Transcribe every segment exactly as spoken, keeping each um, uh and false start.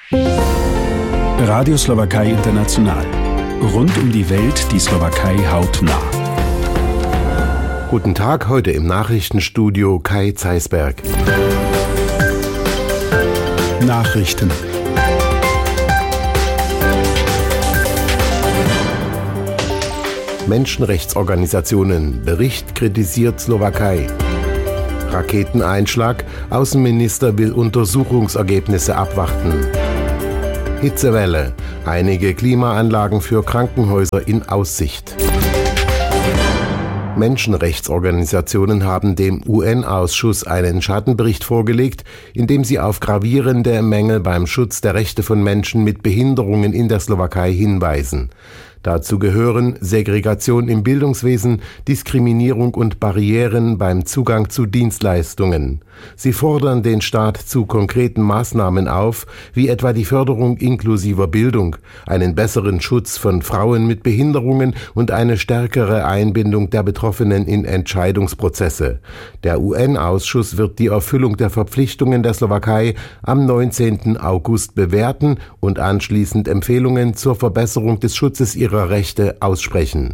Radio Slowakei International. Rund um die Welt die Slowakei hautnah. Guten Tag, heute im Nachrichtenstudio Kai Zeisberg. Nachrichten. Menschenrechtsorganisationen. Bericht kritisiert Slowakei. Raketeneinschlag. Außenminister will Untersuchungsergebnisse abwarten. Hitzewelle. Einige Klimaanlagen für Krankenhäuser in Aussicht. Menschenrechtsorganisationen haben dem U N-Ausschuss einen Schattenbericht vorgelegt, in dem sie auf gravierende Mängel beim Schutz der Rechte von Menschen mit Behinderungen in der Slowakei hinweisen. Dazu gehören Segregation im Bildungswesen, Diskriminierung und Barrieren beim Zugang zu Dienstleistungen. Sie fordern den Staat zu konkreten Maßnahmen auf, wie etwa die Förderung inklusiver Bildung, einen besseren Schutz von Frauen mit Behinderungen und eine stärkere Einbindung der Betroffenen in Entscheidungsprozesse. Der U N-Ausschuss wird die Erfüllung der Verpflichtungen der Slowakei am neunzehnten August bewerten und anschließend Empfehlungen zur Verbesserung des Schutzes ihrer Rechte aussprechen.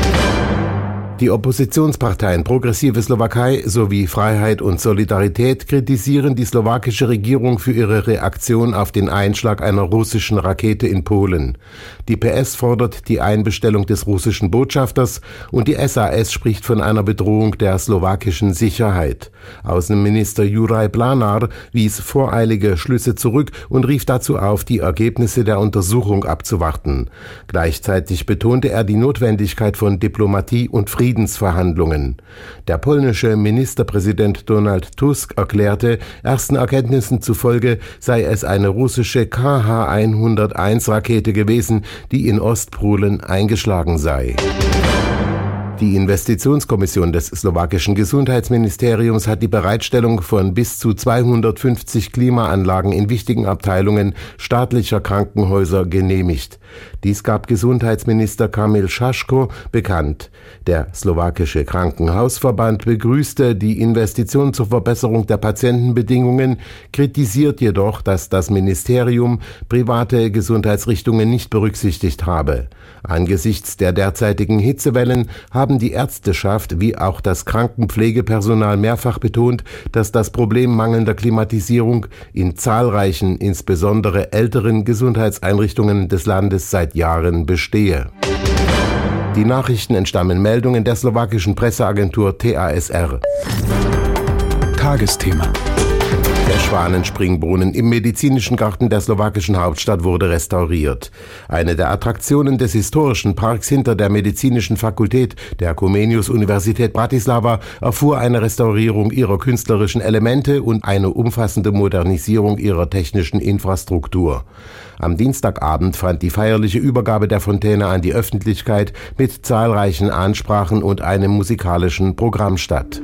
Die Oppositionsparteien Progressive Slowakei sowie Freiheit und Solidarität kritisieren die slowakische Regierung für ihre Reaktion auf den Einschlag einer russischen Rakete in Polen. Die P S fordert die Einbestellung des russischen Botschafters und die S A S spricht von einer Bedrohung der slowakischen Sicherheit. Außenminister Juraj Blanár wies voreilige Schlüsse zurück und rief dazu auf, die Ergebnisse der Untersuchung abzuwarten. Gleichzeitig betonte er die Notwendigkeit von Diplomatie und Frieden. Friedensverhandlungen. Der polnische Ministerpräsident Donald Tusk erklärte, ersten Erkenntnissen zufolge sei es eine russische K H hunderteins Rakete gewesen, die in Ostpolen eingeschlagen sei. Die Investitionskommission des slowakischen Gesundheitsministeriums hat die Bereitstellung von bis zu zweihundertfünfzig Klimaanlagen in wichtigen Abteilungen staatlicher Krankenhäuser genehmigt. Dies gab Gesundheitsminister Kamil Šaško bekannt. Der slowakische Krankenhausverband begrüßte die Investition zur Verbesserung der Patientenbedingungen, kritisiert jedoch, dass das Ministerium private Gesundheitsrichtungen nicht berücksichtigt habe. Angesichts der derzeitigen Hitzewellen haben die Ärzteschaft wie auch das Krankenpflegepersonal mehrfach betont, dass das Problem mangelnder Klimatisierung in zahlreichen, insbesondere älteren Gesundheitseinrichtungen des Landes seit Jahren bestehe. Die Nachrichten entstammen Meldungen der slowakischen Presseagentur T A S R. Tagesthema. Der Schwanenspringbrunnen im medizinischen Garten der slowakischen Hauptstadt wurde restauriert. Eine der Attraktionen des historischen Parks hinter der medizinischen Fakultät der Comenius-Universität Bratislava erfuhr eine Restaurierung ihrer künstlerischen Elemente und eine umfassende Modernisierung ihrer technischen Infrastruktur. Am Dienstagabend fand die feierliche Übergabe der Fontäne an die Öffentlichkeit mit zahlreichen Ansprachen und einem musikalischen Programm statt.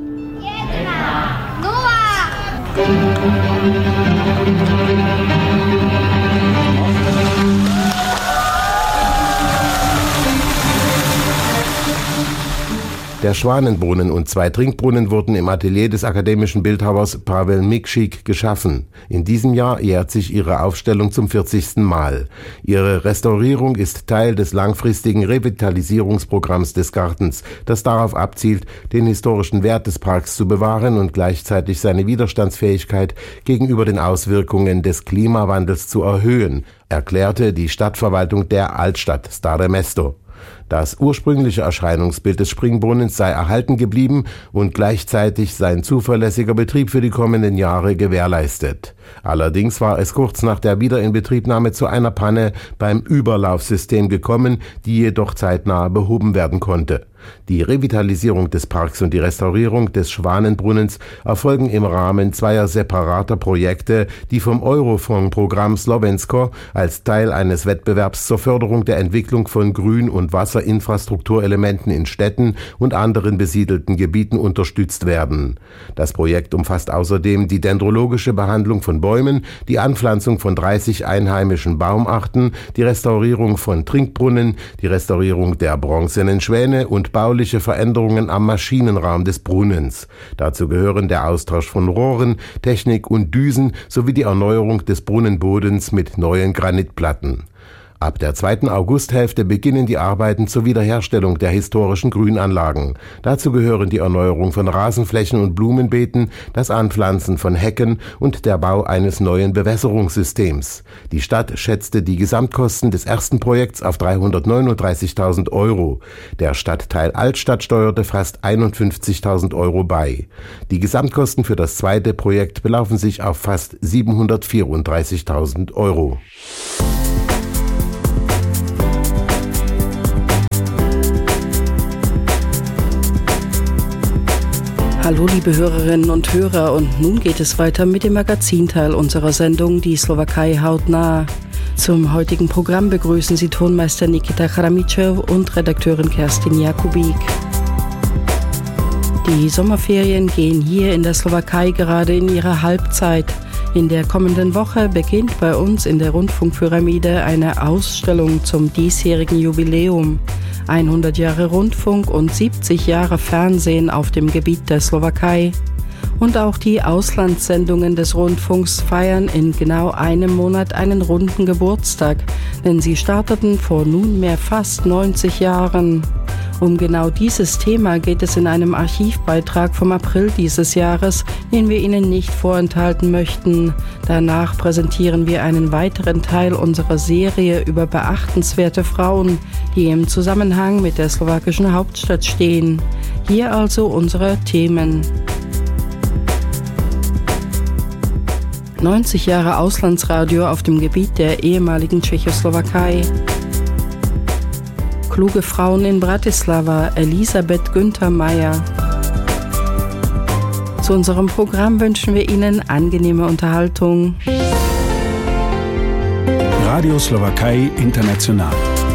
Der Schwanenbrunnen und zwei Trinkbrunnen wurden im Atelier des akademischen Bildhauers Pavel Mikšík geschaffen. In diesem Jahr jährt sich ihre Aufstellung zum vierzigsten Mal. Ihre Restaurierung ist Teil des langfristigen Revitalisierungsprogramms des Gartens, das darauf abzielt, den historischen Wert des Parks zu bewahren und gleichzeitig seine Widerstandsfähigkeit gegenüber den Auswirkungen des Klimawandels zu erhöhen, erklärte die Stadtverwaltung der Altstadt Stare Mesto. Das ursprüngliche Erscheinungsbild des Springbrunnens sei erhalten geblieben und gleichzeitig sein zuverlässiger Betrieb für die kommenden Jahre gewährleistet. Allerdings war es kurz nach der Wiederinbetriebnahme zu einer Panne beim Überlaufsystem gekommen, die jedoch zeitnah behoben werden konnte. Die Revitalisierung des Parks und die Restaurierung des Schwanenbrunnens erfolgen im Rahmen zweier separater Projekte, die vom Eurofonds-Programm Slovensko als Teil eines Wettbewerbs zur Förderung der Entwicklung von Grün- und Wasserinfrastrukturelementen in Städten und anderen besiedelten Gebieten unterstützt werden. Das Projekt umfasst außerdem die dendrologische Behandlung von Bäumen, die Anpflanzung von dreißig einheimischen Baumarten, die Restaurierung von Trinkbrunnen, die Restaurierung der bronzenen Schwäne und bauliche Veränderungen am Maschinenraum des Brunnens. Dazu gehören der Austausch von Rohren, Technik und Düsen sowie die Erneuerung des Brunnenbodens mit neuen Granitplatten. Ab der zweiten Augusthälfte beginnen die Arbeiten zur Wiederherstellung der historischen Grünanlagen. Dazu gehören die Erneuerung von Rasenflächen und Blumenbeeten, das Anpflanzen von Hecken und der Bau eines neuen Bewässerungssystems. Die Stadt schätzte die Gesamtkosten des ersten Projekts auf dreihundertneununddreißigtausend Euro. Der Stadtteil Altstadt steuerte fast einundfünfzigtausend Euro bei. Die Gesamtkosten für das zweite Projekt belaufen sich auf fast siebenhundertvierunddreißigtausend Euro. Hallo liebe Hörerinnen und Hörer, und nun geht es weiter mit dem Magazinteil unserer Sendung Die Slowakei hautnah. Zum heutigen Programm begrüßen Sie Tonmeister Nikita Chramyschew und Redakteurin Kerstin Jakubik. Die Sommerferien gehen hier in der Slowakei gerade in ihre Halbzeit. In der kommenden Woche beginnt bei uns in der Rundfunkpyramide eine Ausstellung zum diesjährigen Jubiläum. hundert Jahre Rundfunk und siebzig Jahre Fernsehen auf dem Gebiet der Slowakei. Und auch die Auslandssendungen des Rundfunks feiern in genau einem Monat einen runden Geburtstag, denn sie starteten vor nunmehr fast neunzig Jahren. Um genau dieses Thema geht es in einem Archivbeitrag vom April dieses Jahres, den wir Ihnen nicht vorenthalten möchten. Danach präsentieren wir einen weiteren Teil unserer Serie über beachtenswerte Frauen, die im Zusammenhang mit der slowakischen Hauptstadt stehen. Hier also unsere Themen. neunzig Jahre Auslandsradio auf dem Gebiet der ehemaligen Tschechoslowakei. Kluge Frauen in Bratislava, Elisabeth Günther Meyer. Zu unserem Programm wünschen wir Ihnen angenehme Unterhaltung. Radio Slowakei International.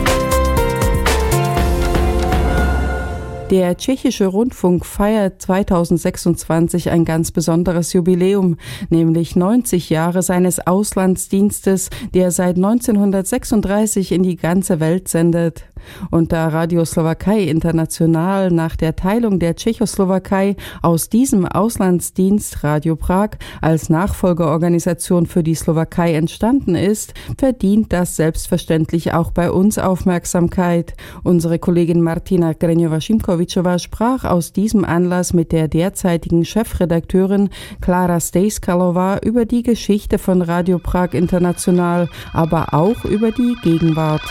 Der tschechische Rundfunk feiert zweitausendsechsundzwanzig ein ganz besonderes Jubiläum, nämlich neunzig Jahre seines Auslandsdienstes, der seit neunzehnhundertsechsunddreißig in die ganze Welt sendet. Und da Radio Slowakei International nach der Teilung der Tschechoslowakei aus diesem Auslandsdienst Radio Prag als Nachfolgeorganisation für die Slowakei entstanden ist, verdient das selbstverständlich auch bei uns Aufmerksamkeit. Unsere Kollegin Martina Greňová-Šimkovičová sprach aus diesem Anlass mit der derzeitigen Chefredakteurin Klára Stejskalová über die Geschichte von Radio Prag International, aber auch über die Gegenwart.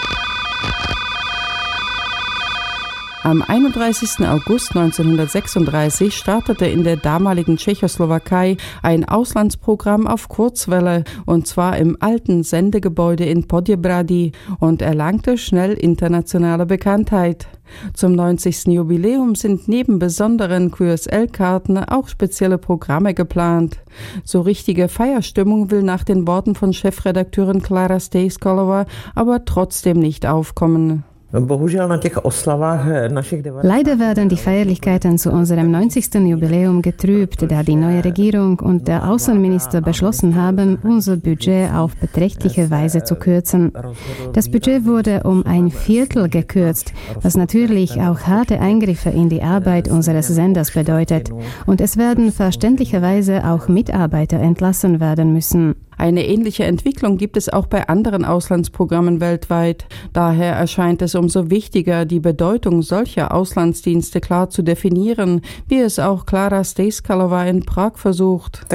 Am einunddreißigsten August neunzehnhundertsechsunddreißig startete in der damaligen Tschechoslowakei ein Auslandsprogramm auf Kurzwelle, und zwar im alten Sendegebäude in Poděbrady, und erlangte schnell internationale Bekanntheit. Zum neunzigsten Jubiläum sind neben besonderen Q S L-Karten auch spezielle Programme geplant. So richtige Feierstimmung will nach den Worten von Chefredakteurin Klára Stejskalová aber trotzdem nicht aufkommen. Leider werden die Feierlichkeiten zu unserem neunzigsten Jubiläum getrübt, da die neue Regierung und der Außenminister beschlossen haben, unser Budget auf beträchtliche Weise zu kürzen. Das Budget wurde um ein Viertel gekürzt, was natürlich auch harte Eingriffe in die Arbeit unseres Senders bedeutet. Und es werden verständlicherweise auch Mitarbeiter entlassen werden müssen. Eine ähnliche Entwicklung gibt es auch bei anderen Auslandsprogrammen weltweit. Daher erscheint es umso wichtiger, die Bedeutung solcher Auslandsdienste klar zu definieren, wie es auch Klára Stejskalová in Prag versucht.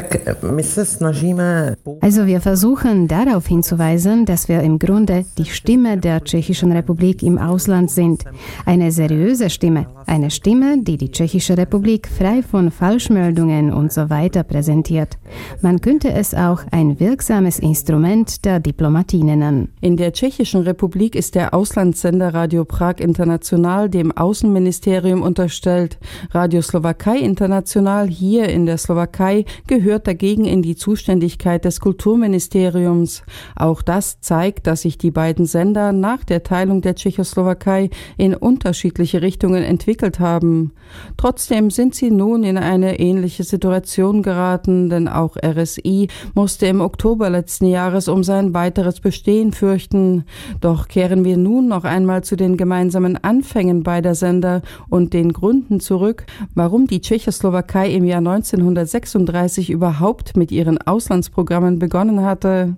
Also wir versuchen darauf hinzuweisen, dass wir im Grunde die Stimme der Tschechischen Republik im Ausland sind. Eine seriöse Stimme, eine Stimme, die die Tschechische Republik frei von Falschmeldungen und so weiter präsentiert. Man könnte es auch ein wirksames Instrument der Diplomatie nennen. In der Tschechischen Republik ist der Auslandssender Radio Prag International dem Außenministerium unterstellt. Radio Slowakei International hier in der Slowakei gehört dagegen in die Zuständigkeit des Kulturministeriums. Auch das zeigt, dass sich die beiden Sender nach der Teilung der Tschechoslowakei in unterschiedliche Richtungen entwickelt haben. Trotzdem sind sie nun in eine ähnliche Situation geraten, denn auch R S I musste im Oktober Oktober letzten Jahres um sein weiteres Bestehen fürchten. Doch kehren wir nun noch einmal zu den gemeinsamen Anfängen beider Sender und den Gründen zurück, warum die Tschechoslowakei im Jahr neunzehnhundertsechsunddreißig überhaupt mit ihren Auslandsprogrammen begonnen hatte.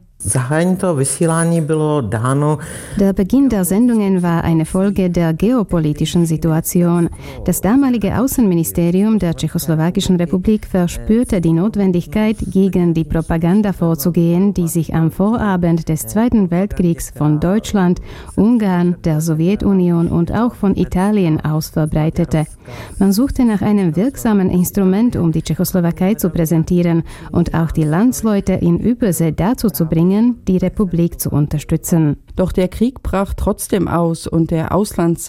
Der Beginn der Sendungen war eine Folge der geopolitischen Situation. Das damalige Außenministerium der Tschechoslowakischen Republik verspürte die Notwendigkeit, gegen die Propaganda vorzugehen, die sich am Vorabend des Zweiten Weltkriegs von Deutschland, Ungarn, der Sowjetunion und auch von Italien aus verbreitete. Man suchte nach einem wirksamen Instrument, um die Tschechoslowakei zu präsentieren und auch die Landsleute in Übersee dazu zu bringen, die Republik zu unterstützen. Doch der Krieg brach trotzdem aus und der Auslands